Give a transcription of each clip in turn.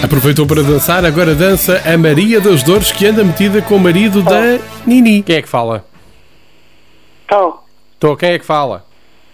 Aproveitou para dançar, agora dança a Maria das Dores, que anda metida com o marido da Nini. Quem é que fala? Estou. Quem é que fala?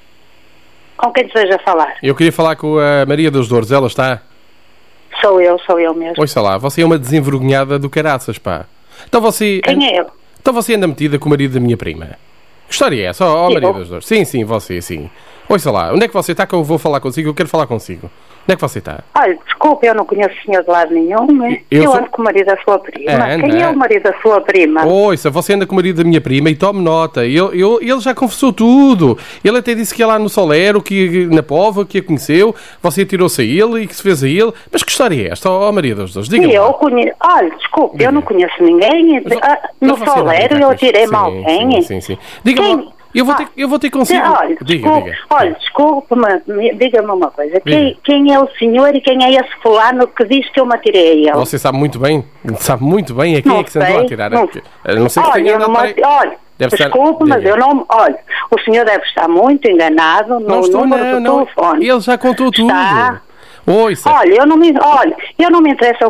Com quem deseja falar? Eu queria falar com a Maria das Dores. Ela está? Sou eu mesmo. Ouça lá, você é uma desenvergonhada do caraças, pá. Então você... Quem é ele? Então você anda metida com o marido da minha prima. Que história é essa? Maria das Dores. Sim, você, sim. Ouça lá, onde é que você está que eu vou falar consigo? Eu quero falar consigo. Onde é que você está? Olha, desculpe, eu não conheço o senhor de lado nenhum, mas eu ando com o marido da sua prima. Quem é o marido da sua prima? Ouça, você anda com o marido da minha prima e tome nota. Ele já confessou tudo. Ele até disse que ia lá no Solero, que na Póvoa, que a conheceu. Você atirou-se a ele e que se fez a ele. Mas que história é esta, Maria das Dores? Diga-me. Eu conheço... Olha, desculpe, eu não conheço ninguém. No Solero eu atirei-me a alguém. Sim. Diga-me. Eu vou ter consigo. Olha, diga. Olha, desculpe, mas diga-me uma coisa. Quem é o senhor e quem é esse fulano que diz que eu me atirei a ele? Você sabe muito bem a quem é que se andou a atirar. Não sei se tem olha, desculpe, mas eu não... Olha, o senhor deve estar muito enganado no número do telefone. Ele já contou tudo. Olha, eu não me interessa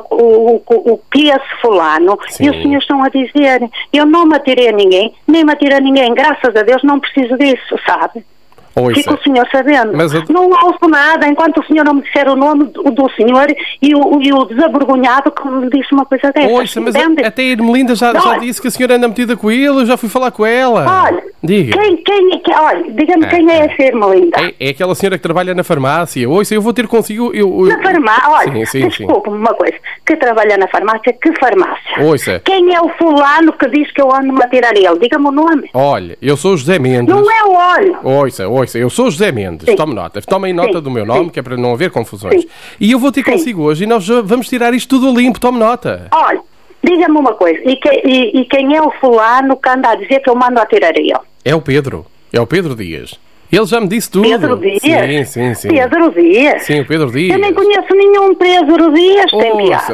o que esse fulano e os senhores estão a dizer. Eu não me atirei a ninguém, nem me atirei a ninguém. Graças a Deus não preciso disso, sabe? Fica o senhor sabendo. Não ouço nada enquanto o senhor não me disser o nome do senhor e o desavergonhado que me disse uma coisa dessa. Mas até a Irmelinda já disse que a senhora anda metida com ele, eu já fui falar com ela. Olha, diga. Diga-me quem é essa Irmelinda. É aquela senhora que trabalha na farmácia. Eu vou ter consigo... Na farmácia? Olha, desculpe-me uma coisa. Que trabalha na farmácia? Que farmácia? Quem é o fulano que diz que eu ando-me a tirar ele? Diga-me o nome. Olha, eu sou o José Mendes. Não é o olho. Eu sou o José Mendes. Tomem nota do meu nome, que é para não haver confusões. E eu vou ter consigo hoje e nós vamos tirar isto tudo limpo. Tome nota. Olha, diga-me uma coisa. E quem é o fulano que anda a dizer que eu mando a tirar ele? É o Pedro Dias. Ele já me disse tudo. Pedro Dias? Sim. Pedro Dias? Sim, o Pedro Dias. Eu nem conheço nenhum Pedro Dias, tem piada.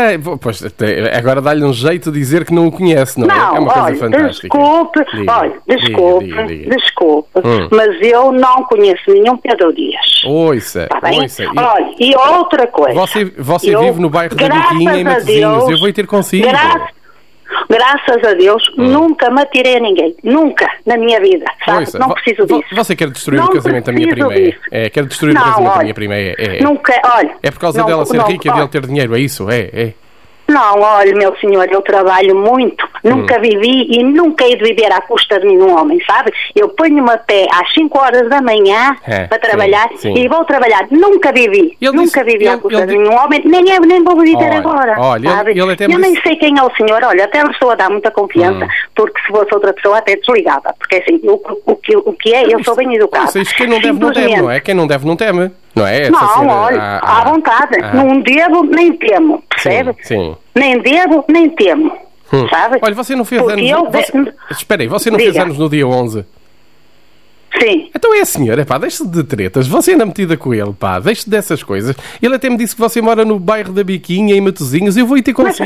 Agora dá-lhe um jeito de dizer que não o conhece, não é? É uma coisa fantástica. Desculpe, mas eu não conheço nenhum Pedro Dias. Ouça. Olha, e outra coisa. Você vive no bairro da Biquinha, em Matosinhos. Eu vou ir ter consigo. Graças a Deus, nunca me atirei a ninguém. Nunca, na minha vida. Sabe? Não preciso disso. Você quer destruir o casamento da minha prima? Quer destruir o casamento da minha prima? Nunca, olha. É por causa dela ser rica e dele ter dinheiro, é isso? Não, olha, meu senhor, eu trabalho muito, nunca vivi e nunca hei de viver à custa de nenhum homem, sabe? Eu ponho-me a pé às 5 horas da manhã para trabalhar e vou trabalhar. Nunca vivi à custa de nenhum homem, nem vou viver agora, sabe? Eu nem sei quem é o senhor, olha, até a pessoa dá muita confiança, porque se fosse outra pessoa até desligava, porque assim, o que é, eu sou bem educado. Quem não deve não teme, não é? Quem não deve não teme. Não é? Olha, à vontade. Não devo, nem temo, percebe? Sim. Nem devo, nem temo, sabe? Olha, você não fez anos... Espera aí, você não fez anos no dia 11? Sim. Então é a senhora, deixe-se de tretas. Você anda metida com ele, deixe-se dessas coisas. Ele até me disse que você mora no bairro da Biquinha, em Matosinhos, eu vou ir ter consigo.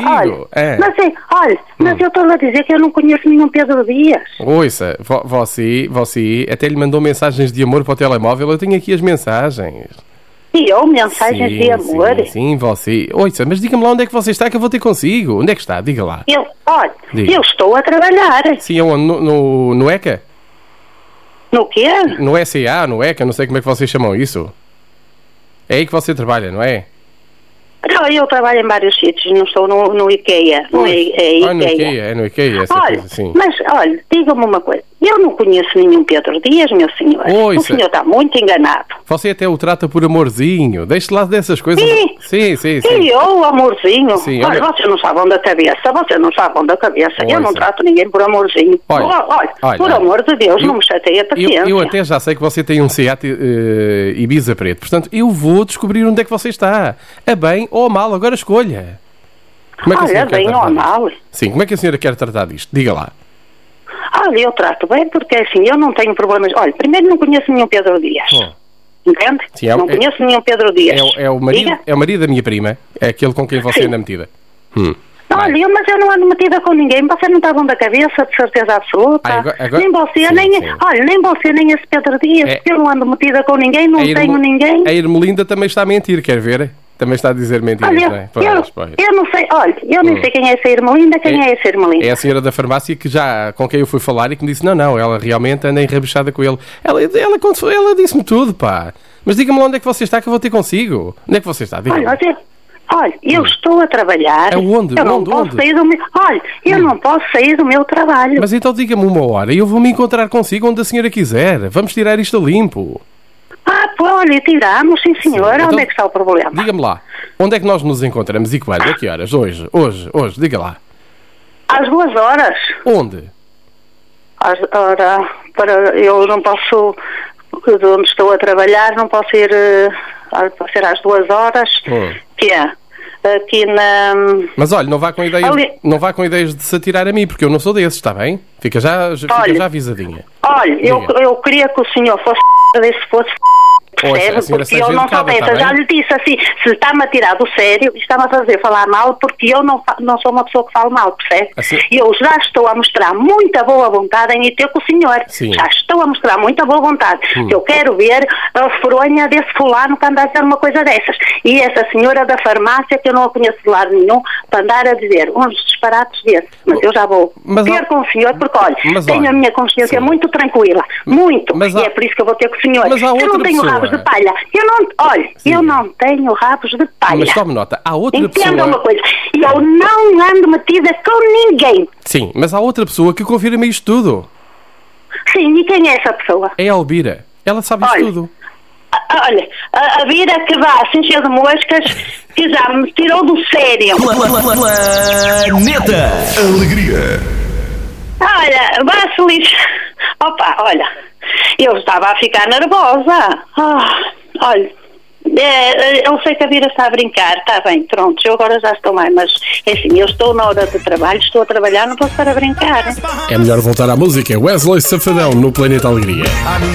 Mas eu estou a dizer que eu não conheço nenhum Pedro Dias. Ouça, você até lhe mandou mensagens de amor para o telemóvel, eu tenho aqui as mensagens. E eu, mensagens de amor? Sim, você. Ouça, mas diga-me lá onde é que você está que eu vou ter consigo. Onde é que está? Diga lá. Eu estou a trabalhar. Sim, no ECA? No quê? No SA, no ECA, não sei como é que vocês chamam isso. É aí que você trabalha, não é? Não, eu trabalho em vários sítios, não estou no IKEA. No IKEA. É no IKEA, essa coisa assim. Mas, olha, diga-me uma coisa. Eu não conheço nenhum Pedro Dias, meu senhor. O senhor está muito enganado. Você até o trata por amorzinho. Deixe lá dessas coisas. Sim. E eu, amorzinho? Sim, olha, você não sabe onde a cabeça. Eu não trato ninguém por amorzinho. Olha, por amor de Deus, não me chateia a paciência. Eu até já sei que você tem um Seat Ibiza preto. Portanto, eu vou descobrir onde é que você está. A bem ou a mal, agora escolha. Olha, bem ou a mal? Sim, como é que a senhora quer tratar disto? Diga lá. Olha, eu trato bem porque assim, eu não tenho problemas. Olha, primeiro não conheço nenhum Pedro Dias. Entende? Sim, não conheço nenhum Pedro Dias. É o marido da minha prima. É aquele com quem você anda metida. Olha, mas eu não ando metida com ninguém. Você não está bom da cabeça, de certeza absoluta. Nem você, nem você, nem esse Pedro Dias. Eu não ando metida com ninguém, não tenho ninguém. A Irmelinda também está a mentir, quer ver? Também está a dizer mentiras, olha, não é? Eu não sei, olha, eu nem sei quem é essa Irmelinda, é essa Irmelinda. É a senhora da farmácia que com quem eu fui falar e que me disse, não, ela realmente anda enrabixada com ele. Ela disse-me tudo, pá. Mas diga-me lá onde é que você está que eu vou ter consigo. Onde é que você está? Olha, eu estou a trabalhar. Aonde? Eu não posso sair do meu... Olha, eu não posso sair do meu trabalho. Mas então diga-me uma hora e eu vou me encontrar consigo onde a senhora quiser. Vamos tirar isto a limpo. Olha, tiramos, sim senhora. Então, onde é que está o problema? Diga-me lá, onde é que nós nos encontramos e quando? A que horas? Hoje, diga lá. Às 2 horas. Onde? Eu não posso, de onde estou a trabalhar, não posso ir, pode ser às 2 horas, que é aqui na... Mas olha, não vá com ideias de se atirar a mim, porque eu não sou desses, está bem? Fica já avisadinha. Olha, eu queria que o senhor fosse se fosse... Percebe? Porque eu não sou dessa. Já lhe disse assim, se está-me a tirar do sério, está-me a fazer falar mal, porque eu não sou uma pessoa que fala mal, percebe? Assim... Eu já estou a mostrar muita boa vontade em ir ter com o senhor. Sim. Já estou a mostrar muita boa vontade. Eu quero ver a fronha desse fulano que anda a dizer uma coisa dessas. E essa senhora da farmácia, que eu não a conheço de lado nenhum, para andar a dizer uns disparates desses. Mas eu já vou ter com o senhor, porque olha, tenho a minha consciência muito tranquila. Muito. E é por isso que eu vou ter com o senhor. Eu não tenho rabos de palha. Eu não tenho rabos de palha. Mas tome nota, há outra pessoa... Entenda uma coisa, eu não ando metida com ninguém. Sim, mas há outra pessoa que confirma isto tudo. Sim, e quem é essa pessoa? É a Elvira. Ela sabe isto tudo. Olha, a Vira que vá assim cheia de moscas, que já me tirou do sério. Planeta Alegria. Olha, vá-se lixo. Opa, olha, eu estava a ficar nervosa. Olha, eu sei que a Vira está a brincar, está bem, pronto, eu agora já estou mais, mas é assim, eu estou na hora de trabalho, estou a trabalhar, não posso estar a brincar. É melhor voltar à música. Wesley Safadão no Planeta Alegria.